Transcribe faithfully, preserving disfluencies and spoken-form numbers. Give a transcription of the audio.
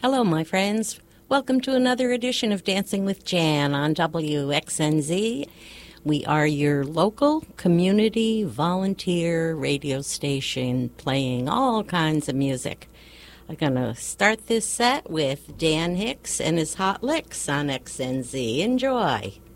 Hello, my friends. Welcome to another edition of Dancing with Jan on W X N Z. We are your local community volunteer radio station playing all kinds of music. I'm going to start this set with Dan Hicks and his Hot Licks on X N Z. Enjoy.